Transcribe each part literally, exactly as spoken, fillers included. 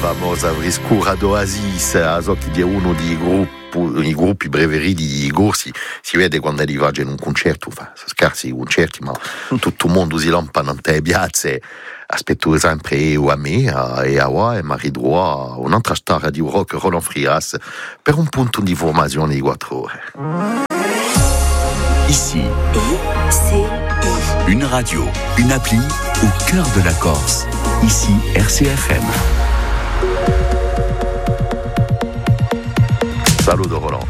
vamos a Vriscura d'Oasis, a so che è uno dei gruppi, i gruppi preferiti di Igor, si, si vede quando arriva in un concerto, fa scarsi i concerti, ma tutto il mondo si lampa in te piazze. Aspetto sempre io a me e a voi e Marie Droit un'altra star di rock Roland Frias per un punto di formazione di quattro ore. Ici, I C I. une radio, une appli au cœur de la Corse. Ici, R C F M. Salut Roland.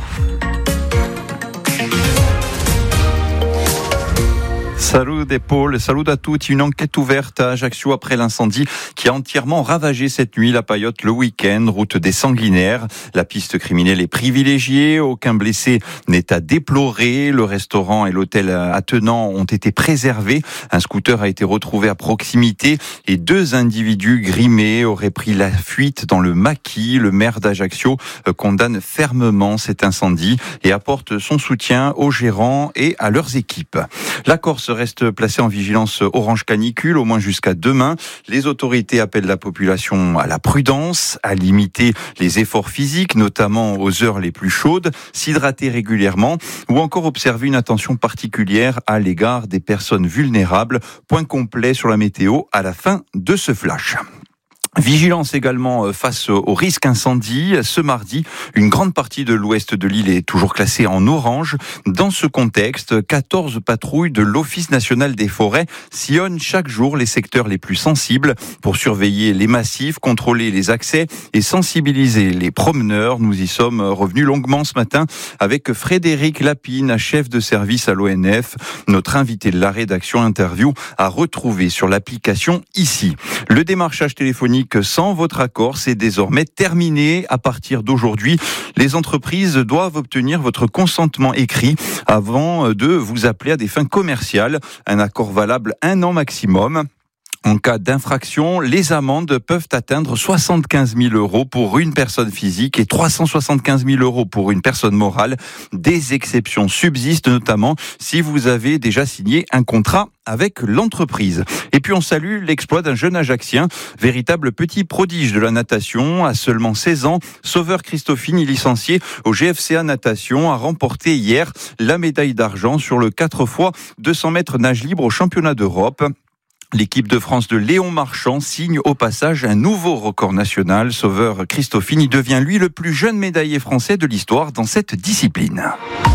Salut des Paul, salut à toutes. Une enquête ouverte à Ajaccio après l'incendie qui a entièrement ravagé cette nuit la Paillote le week-end, route des Sanguinaires. La piste criminelle est privilégiée, aucun blessé n'est à déplorer. Le restaurant et l'hôtel attenant ont été préservés. Un scooter a été retrouvé à proximité et deux individus grimés auraient pris la fuite dans le maquis. Le maire d'Ajaccio condamne fermement cet incendie et apporte son soutien aux gérants et à leurs équipes. La Corse reste placée en vigilance orange canicule, au moins jusqu'à demain. Les autorités appellent la population à la prudence, à limiter les efforts physiques, notamment aux heures les plus chaudes, s'hydrater régulièrement ou encore observer une attention particulière à l'égard des personnes vulnérables. Point complet sur la météo à la fin de ce flash. Vigilance également face au risque incendie. Ce mardi, une grande partie de l'ouest de l'île est toujours classée en orange. Dans ce contexte, quatorze patrouilles de l'Office national des forêts sillonnent chaque jour les secteurs les plus sensibles pour surveiller les massifs, contrôler les accès et sensibiliser les promeneurs. Nous y sommes revenus longuement ce matin avec Frédéric Lapine, chef de service à l'O N F. Notre invité de la rédaction interview à retrouver sur l'application ici. Le démarchage téléphonique sans votre accord, c'est désormais terminé. À partir d'aujourd'hui, les entreprises doivent obtenir votre consentement écrit avant de vous appeler à des fins commerciales. Un accord valable un an maximum. En cas d'infraction, les amendes peuvent atteindre soixante-quinze mille euros pour une personne physique et trois cent soixante-quinze mille euros pour une personne morale. Des exceptions subsistent, notamment si vous avez déjà signé un contrat avec l'entreprise. Et puis on salue l'exploit d'un jeune Ajaccien, véritable petit prodige de la natation. À seulement seize ans, Sauveur Christophini, licencié au G F C A Natation, a remporté hier la médaille d'argent sur le quatre fois deux cents mètres nage libre au championnat d'Europe. L'équipe de France de Léon Marchand signe au passage un nouveau record national. Sauveur Christophini devient lui le plus jeune médaillé français de l'histoire dans cette discipline.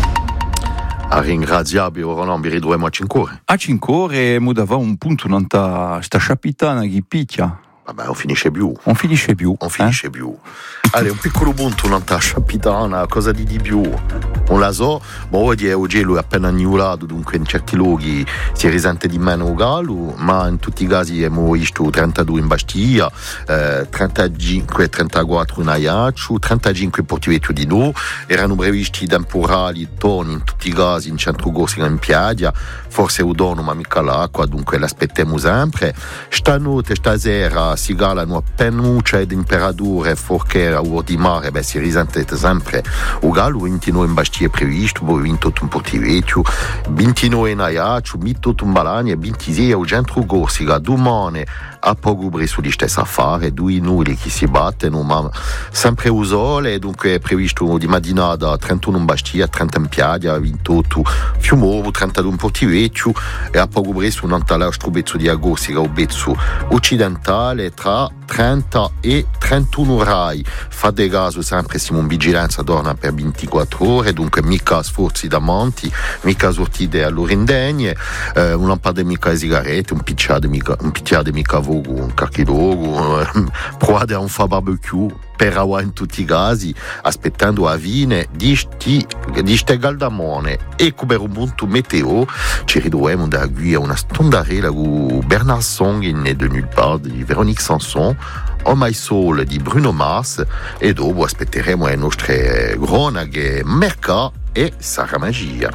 A ringraziabile Roland, mi ritroviamo a cinque ore. A cinque ore, mu dava un punto nanta sta capitana che picchia. Vabbè, non finisce più. Non finisce più. Non finisce eh? più. Allora, un piccolo punto, un'altra capitana, cosa di di più? Non la so, ma oggi, oggi lui è appena annullato, dunque in certi luoghi si risente di meno Galo, ma in tutti i casi abbiamo visto trentadue in Bastiglia, eh, trentacinque trentaquattro in Ajaccio, trentacinque in Portivetto di No, erano previsti temporali toni in tutti i casi in centro Corsica in Piaggia, forse Udono ma mica l'acqua, dunque l'aspettiamo sempre. Stanotte, stasera si calano appena nuce ed temperature forché a uo di mare, beh, si risente sempre o Galo, ventinove in Bastiglia è previsto, poi ventotto in Portivetto, ventinove in Ajaccio, ventotto in Balagna e ventisei a centro Corsica. Domani a poco presso di stessa affare, due nuvole che si battono, ma sempre o sole, dunque è previsto di mattinata trentuno in Bastiglia, trenta in Piaggia, ventotto Fiumovo, trentadue in Portivetto e a poco presso un altro pezzo di Corsica, un pezzo occidentale tra trenta e trentuno rai. Fate caso, sempre siamo in vigilanza, torna per ventiquattro ore, dunque mica sforzi da monti, mica sortite all'orindegne, eh, una lampada mica di sigarette, un picciato mica, un picciato mica vogo, un cacchidogo, eh, provate a un fa barbecue per avere in tutti i casi, aspettando la fine di sti, di ste galdamone. Ecco, per un punto meteo ci ritroviamo da qui a una stondarella con Bernard Song in De Nulle Part di Véronique Sanson, Oh My Soul di Bruno Mars e dopo aspetteremo le nostre cronache Merca e Sara Magia.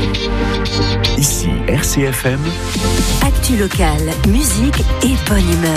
Ici R C F M. Actu locale, musique et bonne humeur.